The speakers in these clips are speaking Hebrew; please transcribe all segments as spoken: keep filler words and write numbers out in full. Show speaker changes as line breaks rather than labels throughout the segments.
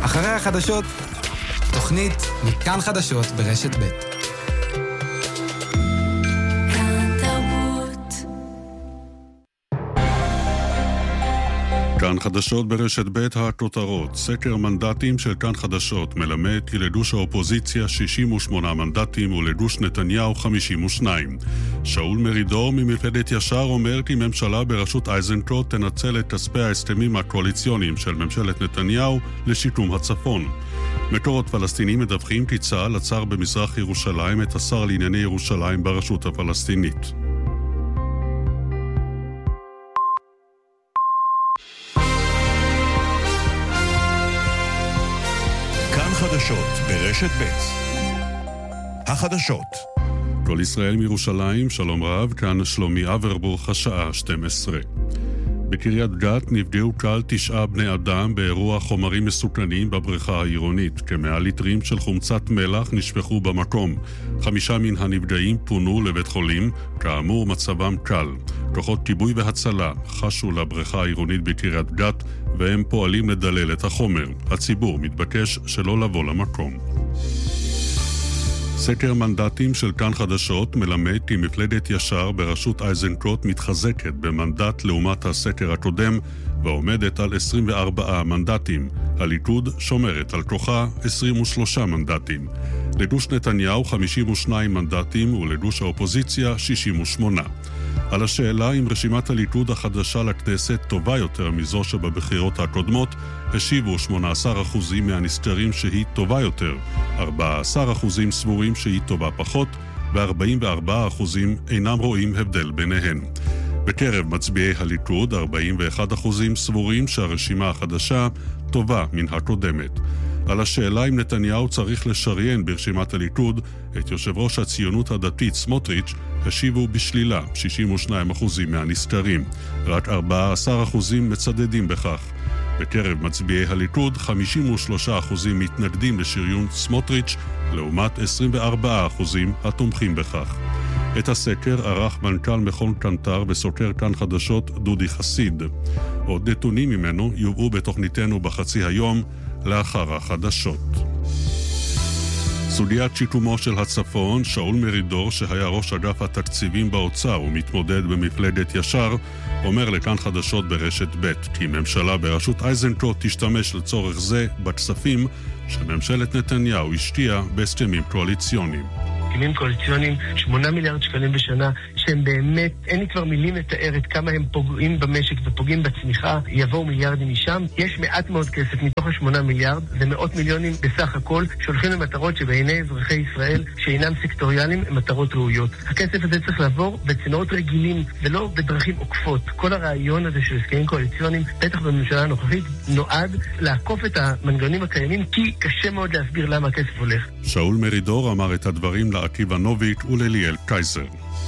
אחרי החדשות, תוכנית מכאן חדשות ברשת ב'.
כאן חדשות ברשת ב' הכותרות. סקר מנדטים של כאן חדשות מלמד כי לדוש האופוזיציה שישים ושמונה מנדטים ולדוש נתניהו חמישים ושניים. שאול מרידור ממפלגת ישר אומר כי ממשלה בראשות איזנקוט תנצל את כספי ההסכמים הקואליציוניים של ממשלת נתניהו לשיקום הצפון. מקורות פלסטינים מדווחים כי צה"ל עצר במזרח ירושלים את השר לענייני ירושלים ברשות הפלסטינית.
חדשות ברשת ב'. החדשות.
כל ישראל מירושלים, שלום רב, כאן שלומי אברבוך, השעה שתים עשרה. בקריית גת נפגעו קל תשעה בני אדם באירוע חומרים מסוכנים בבריכה העירונית. כמאה ליטרים של חומצת מלח נשפכו במקום. חמישה מן הנפגעים פונו לבית חולים, כאמור מצבם קל. כוחות כיבוי והצלה חשו לבריכה העירונית בקריית גת והם פועלים לדלל את החומר. הציבור מתבקש שלא לבוא למקום. סקר מנדטים של כאן חדשות מלמד כי מפלגת ישר בראשות איזנקוט מתחזקת במנדט לעומת הסקר הקודם ועומדת על עשרים וארבעה מנדטים. הליכוד שומרת על כוחה עשרים ושלושה מנדטים. לדוש נתניהו חמישים ושניים מנדטים ולדוש האופוזיציה שישים ושמונה. על השאלה אם רשימת הליכוד החדשה לכנסת טובה יותר מזו שבבחירות הקודמות, השיבו שמונה עשר אחוז מהנסקרים שהיא טובה יותר, ארבעה עשר אחוז סבורים שהיא טובה פחות, ו-ארבעים וארבעה אחוז אינם רואים הבדל ביניהן. בקרב מצביעי הליכוד, ארבעים ואחד אחוז סבורים שהרשימה החדשה טובה מן הקודמת. על השאלה אם נתניהו צריך לשריין ברשימת הליכוד את יושב ראש הציונות הדתית סמוטריץ', השיבו בשלילה שישים ושניים אחוז מהנסקרים. רק ארבעה עשר אחוז מצדדים בכך. בקרב מצביעי הליכוד, חמישים ושלושה אחוז מתנגדים לשריון סמוטריץ', לעומת עשרים וארבעה אחוז התומכים בכך. את הסקר ערך מנכ"ל מכון קנטר וסוקר כאן חדשות דודי חסיד. עוד נתונים ממנו יובאו בתוכניתנו בחצי היום לאחר החדשות. סוגיית שיקומו של הצפון, שאול מרידור שהיה ראש אגף התקציבים באוצר ומתמודד במפלגת ישר, אומר לכאן חדשות ברשת ב' כי ממשלה בראשות איזנקוט תשתמש לצורך זה בכספים שממשלת נתניהו השקיעה בהסכמים קואליציוניים.
הסכמים קואליציוניים, שמונה מיליארד שקלים בשנה, שהם באמת, אין לי כבר מילים לתאר את כמה הם פוגעים במשק ופוגעים בצמיחה, יבואו מיליארדים משם. יש מעט מאוד כסף מתוך השמונה מיליארד, זה מאות מיליונים בסך הכל, שהולכים למטרות שבעיני אזרחי ישראל, שאינם סקטוריאליים, הם מטרות ראויות. הכסף הזה צריך לעבור בצינורות רגילים, ולא בדרכים עוקפות. כל הרעיון הזה של הסכמים קואליציוניים, בטח בממשלה הנוכחית, נועד לעקוף את המנגנונים הקיימים, כי קשה מאוד להסביר למה הכסף הולך.
שאול מרידור אמר את הדברים לעקיבא נוביק ולליאל קייזר.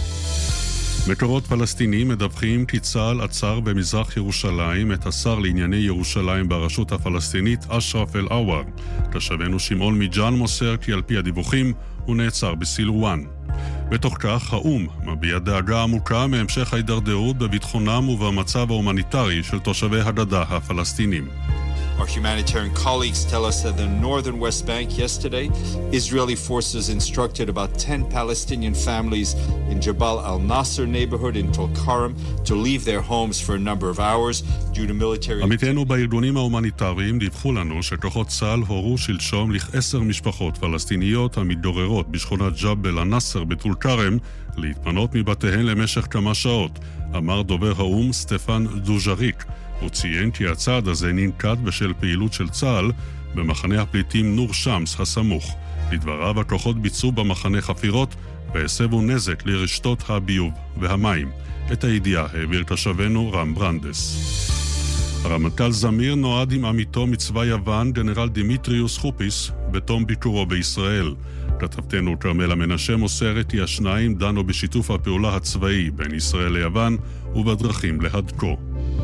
מקורות פלסטינים מדווחים כי צה"ל עצר במזרח ירושלים את השר לענייני ירושלים ברשות הפלסטינית אשרף אל-עוואר. תושבנו שמעון מיג'אן מוסר כי על פי הדיווחים הוא נעצר בסילואן. בתוך כך האו"ם מביע דאגה עמוקה מהמשך ההידרדרות בביטחונם ובמצב ההומניטרי של תושבי הגדה הפלסטינים.
Our humanitarian colleagues tell us that in the northern West Bank yesterday, Israeli forces instructed about ten Palestinian families in Jabal al-Nasser neighborhood in Tulkarm to leave their homes for a number of hours due to military...
עמיתינו בארגונים ההומניטריים דיווחו לנו שכוחות צה"ל הורו שלשום לעשר משפחות פלסטיניות המתגוררות בשכונת ג'בל א-נאסר בטול-כרם להתפנות מבתיהן למשך כמה שעות, אמר דובר האו"ם סטפן דוז'ריק. הוא ציין כי הצעד הזה ננקט בשל פעילות של צה"ל במחנה הפליטים נור שמס הסמוך. לדבריו, הכוחות ביצעו במחנה חפירות והסבו נזק לרשתות הביוב והמים. את הידיעה העביר תושבנו רם ברנדס. הרמטכ"ל זמיר נועד עם עמיתו מצבא יוון, גנרל דימיטריוס חופיס, בתום ביקורו בישראל. כתבתנו כרמלה מנשה מוסרת כי השניים דנו בשיתוף הפעולה הצבאי בין ישראל ליוון ובדרכים להדקו.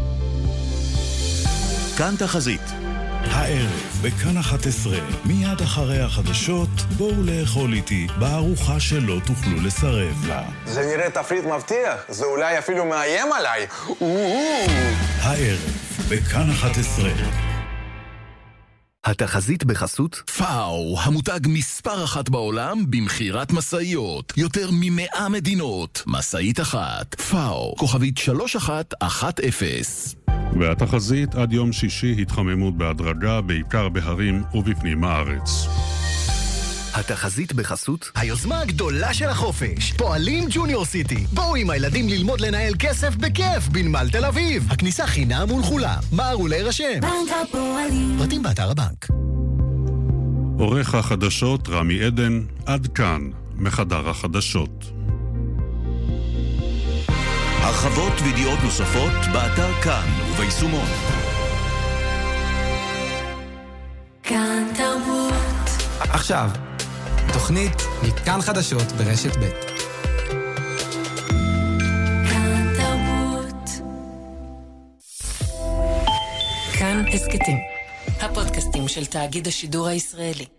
כאן תחזית. הערב בכאן אחת עשרה, מיד אחרי החדשות, בואו לאכול איתי בארוחה שלא תוכלו לסרב לה.
זה נראה תפריט מבטיח, זה אולי אפילו מאיים עליי.
הערב בכאן אחת עשרה.
התחזית בחסות
פאו, המותג מספר אחת בעולם במחירת מסעיות. יותר ממאה מדינות. מסעית אחת. פאו, כוכבית שלוש אחת אחת אפס.
והתחזית עד יום שישי התחממות בהדרגה, בעיקר בהרים ובפנים הארץ.
התחזית בחסות
היוזמה הגדולה של החופש, פועלים ג'וניור סיטי. בואו עם הילדים ללמוד לנהל כסף בכיף בנמל תל אביב. הכניסה חינם ולכולם. מהרו להירשם.
בנק הפועלים.
פרטים באתר הבנק.
עורך החדשות רמי עדן, עד כאן מחדר החדשות.
הרחבות וידיעות נוספות באתר כאן וביישומון.
כאן תרבות.
עכשיו, תוכנית מכאן חדשות ברשת ב'.
כאן תרבות. כאן הסקטים. הפודקאסטים של תאגיד השידור הישראלי.